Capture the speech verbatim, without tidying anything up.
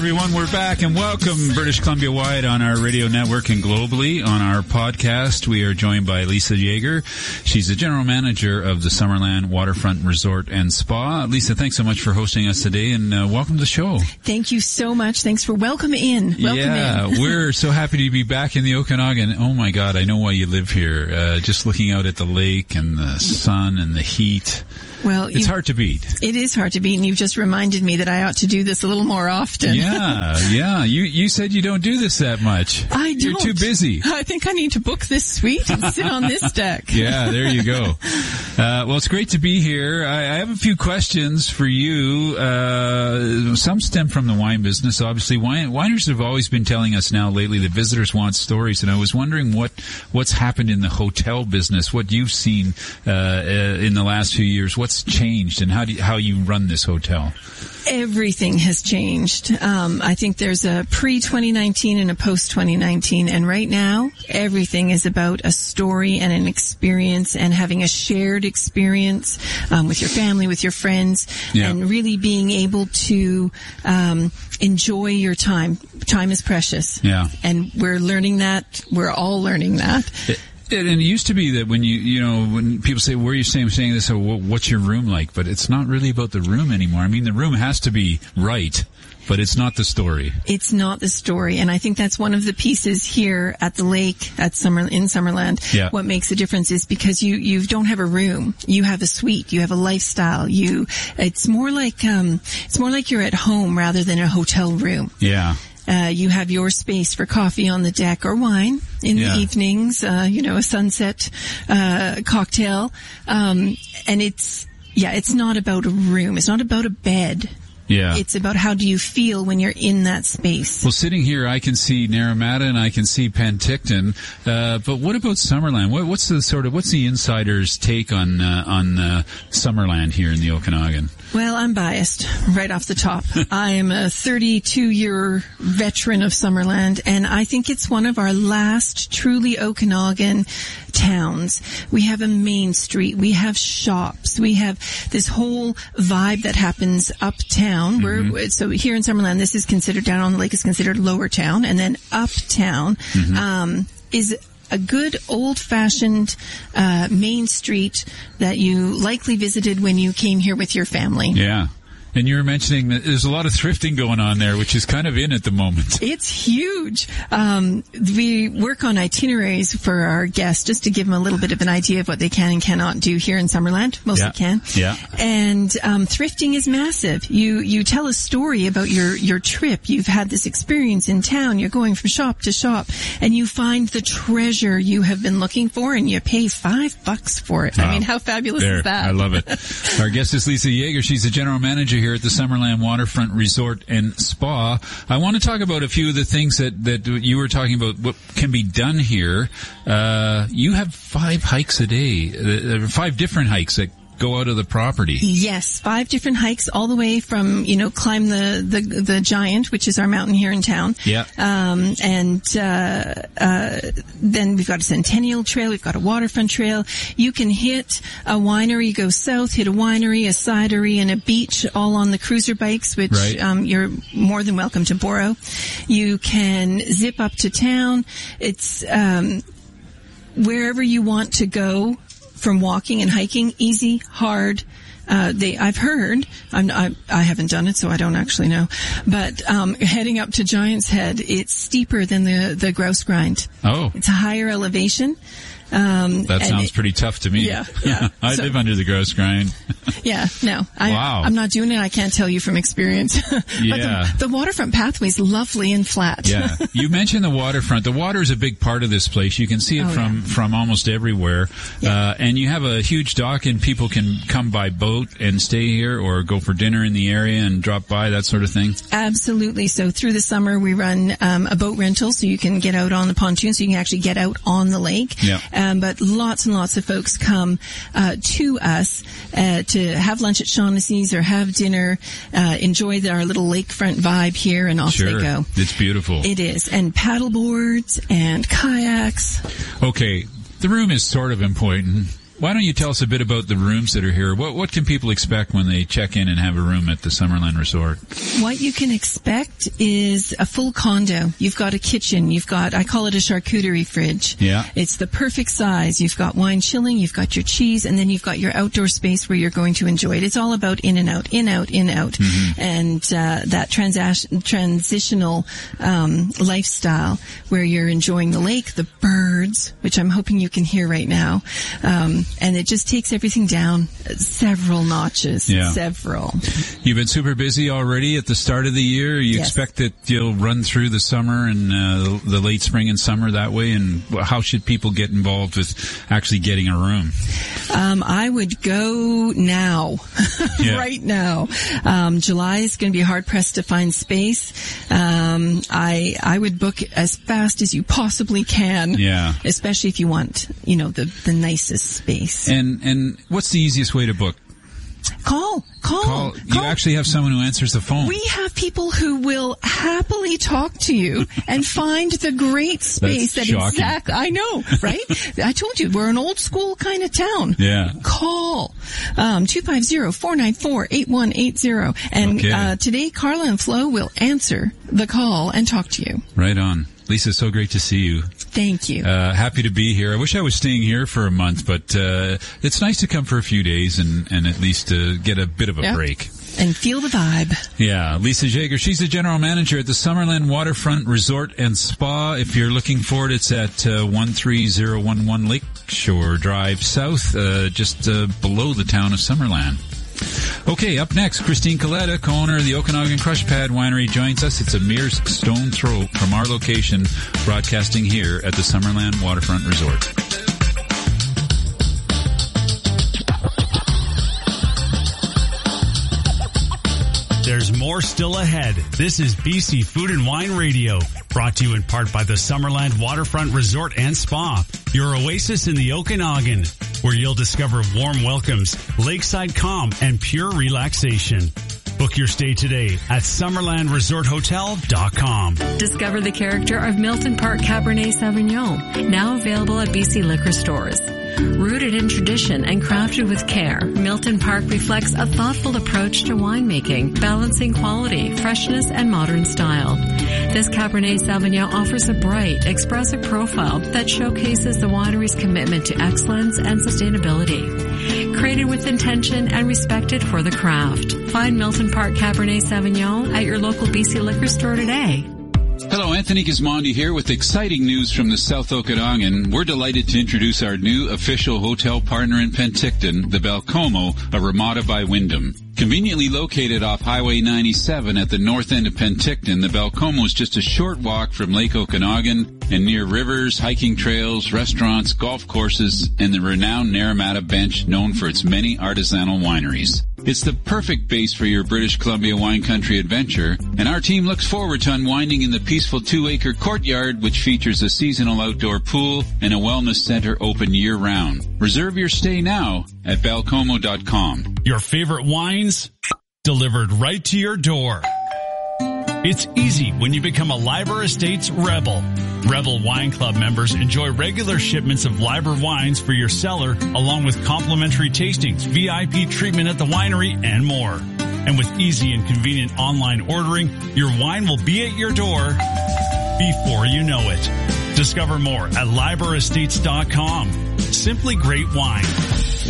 everyone. We're back and welcome British Columbia wide on our radio network and globally on our podcast. We are joined by Lisa Yeager. She's the general manager of the Summerland Waterfront Resort and Spa. Lisa, thanks so much for hosting us today, and uh, welcome to the show. Thank you so much. Thanks for welcome in. Welcome yeah, in. We're so happy to be back in the Okanagan. Oh my God, I know why you live here. Uh, just looking out at the lake and the sun and the heat. Well, it's hard to beat. It is hard to beat, and you've just reminded me that I ought to do this a little more often. Yeah, yeah. You you said you don't do this that much. I don't. You're too busy. I think I need to book this suite and sit on this deck. Yeah, there you go. Uh, well, it's great to be here. I, I have a few questions for you. Uh, some stem from the wine business. Obviously, wine, winers have always been telling us now lately that visitors want stories, and I was wondering what what's happened in the hotel business, what you've seen uh, uh, in the last few years. What's changed, and how do you, how you run this hotel? Everything has changed. Um, I think there's a pre twenty nineteen and a post twenty nineteen, and right now everything is about a story and an experience and having a shared experience um, with your family, with your friends, yeah. and really being able to um, enjoy your time. Time is precious. Yeah. And we're learning that. We're all learning that. It- And it used to be that when you, you know, when people say, where are you staying? I'm saying this, so what's your room like? But it's not really about the room anymore. I mean, the room has to be right, but it's not the story. It's not the story. And I think that's one of the pieces here at the lake at Summer, in Summerland. Yeah. What makes a difference is because you, you don't have a room. You have a suite. You have a lifestyle. You, it's more like, um, it's more like you're at home rather than a hotel room. Yeah. Uh, you have your space for coffee on the deck or wine in yeah. the evenings, uh, you know, a sunset, uh, cocktail. Um, and it's, yeah, it's not about a room. It's not about a bed. Yeah. It's about how do you feel when you're in that space. Well, sitting here, I can see Naramata and I can see Penticton. Uh, but what about Summerland? What, what's the sort of, what's the insider's take on, uh, on, uh, Summerland here in the Okanagan? Well, I'm biased right off the top. I am a thirty-two year veteran of Summerland, and I think it's one of our last truly Okanagan towns. We have a main street. We have shops. We have this whole vibe that happens uptown. Mm-hmm. We're, so here in Summerland, this is considered, down on the lake is considered lower town, and then uptown, mm-hmm. um, is a good old-fashioned uh, main street that you likely visited when you came here with your family. Yeah. And you were mentioning that there's a lot of thrifting going on there, which is kind of in at the moment. It's huge. Um, we work on itineraries for our guests just to give them a little bit of an idea of what they can and cannot do here in Summerland. Most yeah. can. Yeah. And um, thrifting is massive. You you tell a story about your, your trip. You've had this experience in town. You're going from shop to shop, and you find the treasure you have been looking for, and you pay five bucks for it. Wow. I mean, how fabulous there, is that? I love it. Our guest is Lisa Yeager. She's the general manager here at the Summerland Waterfront Resort and Spa. I want to talk about a few of the things that, that you were talking about, what can be done here. Uh, you have five hikes a day, uh, five different hikes that go out of the property. Yes, five different hikes all the way from, you know, climb the, the, the Giant, which is our mountain here in town. Yeah. Um, and, uh, uh, then we've got a Centennial Trail, we've got a waterfront trail. You can hit a winery, go south, hit a winery, a cidery, and a beach all on the cruiser bikes, which, right. um, you're more than welcome to borrow. You can zip up to town. It's, um, wherever you want to go. From walking and hiking, easy, hard. Uh, they, I've heard, I'm, I, I haven't done it, so I don't actually know. But um, heading up to Giant's Head, it's steeper than the the Grouse Grind. Oh, it's a higher elevation. Um, that sounds it, pretty tough to me. Yeah, yeah. I so, live under the Grouse Grind. yeah, no, I, wow. I'm not doing it. I can't tell you from experience. but yeah. the, the waterfront pathway is lovely and flat. yeah. You mentioned the waterfront. The water is a big part of this place. You can see it oh, from, yeah. from almost everywhere. Yeah. Uh, and you have a huge dock, and people can come by boat and stay here or go for dinner in the area and drop by, that sort of thing. Absolutely. So through the summer, we run um, a boat rental, so you can get out on the pontoon, so you can actually get out on the lake. Yeah. Um, but lots and lots of folks come uh, to us uh, to have lunch at Shaughnessy's or have dinner, uh, enjoy the, our little lakefront vibe here, and off sure. they go. It's beautiful. It is. And paddle boards and kayaks. Okay, the room is sort of important. Why don't you tell us a bit about the rooms that are here? What what can people expect when they check in and have a room at the Summerland Resort? What you can expect is a full condo. You've got a kitchen. You've got, I call it a charcuterie fridge. Yeah. It's the perfect size. You've got wine chilling, you've got your cheese, and then you've got your outdoor space where you're going to enjoy it. It's all about in and out, in, out, in, out. Mm-hmm. And uh, that transa- transitional um, lifestyle where you're enjoying the lake, the birds, which I'm hoping you can hear right now. Um, and it just takes everything down several notches. Yeah. Several. You've been super busy already at the start of the year. You Yes. expect that you'll run through the summer and uh, the late spring and summer that way? And how should people get involved with actually getting a room? Um, I would go now, Yeah. right now. Um, July is going to be hard pressed to find space. Um, I I would book as fast as you possibly can. Yeah. Especially if you want, you know, the the nicest space. And and what's the easiest way to book? Call, call, Call. You actually have someone who answers the phone. We have people who will happily talk to you and find the great space That's that shocking. exactly, I know, right? I told you, we're an old school kind of town. Yeah. Call, um, two five zero, four nine four, eight one eight zero. And, Okay. uh, today Carla and Flo will answer the call and talk to you. Right on. Lisa, so great to see you. Thank you. Uh, happy to be here. I wish I was staying here for a month, but uh, it's nice to come for a few days and, and at least uh, get a bit of a Yep. break. And feel the vibe. Yeah, Lisa Jaeger, she's the general manager at the Summerland Waterfront Resort and Spa. If you're looking for it, it's at uh, one three zero one one Lakeshore Drive South, uh, just uh, below the town of Summerland. Okay, up next, Christine Coletta, co-owner of the Okanagan Crush Pad Winery, joins us. It's a mere stone throw from our location, broadcasting here at the Summerland Waterfront Resort. There's more still ahead. This is B C Food and Wine Radio, brought to you in part by the Summerland Waterfront Resort and Spa, your oasis in the Okanagan, where you'll discover warm welcomes, lakeside calm, and pure relaxation. Book your stay today at summerland resort hotel dot com. Discover the character of Milton Park Cabernet Sauvignon, now available at B C liquor stores. Rooted in tradition and crafted with care, Milton Park reflects a thoughtful approach to winemaking, balancing quality, freshness, and modern style. This Cabernet Sauvignon offers a bright, expressive profile that showcases the winery's commitment to excellence and sustainability. Created with intention and respected for the craft. Find Milton Park Cabernet Sauvignon at your local B C liquor store today. Hello, Anthony Gismondi here with exciting news from the South Okanagan. We're delighted to introduce our new official hotel partner in Penticton, the Belcomo, a Ramada by Wyndham. Conveniently located off Highway ninety-seven at the north end of Penticton, the Belcomo is just a short walk from Lake Okanagan and near rivers, hiking trails, restaurants, golf courses, and the renowned Naramata Bench, known for its many artisanal wineries. It's the perfect base for your British Columbia wine country adventure, and our team looks forward to unwinding in the peaceful two-acre courtyard, which features a seasonal outdoor pool and a wellness center open year-round. Reserve your stay now at belcomo dot com. Your favorite wines delivered right to your door. It's easy when you become a Liber Estates Rebel. Rebel Wine Club members enjoy regular shipments of Liber wines for your cellar, along with complimentary tastings, V I P treatment at the winery, and more. And with easy and convenient online ordering, your wine will be at your door before you know it. Discover more at liber estates dot com. Simply great wine.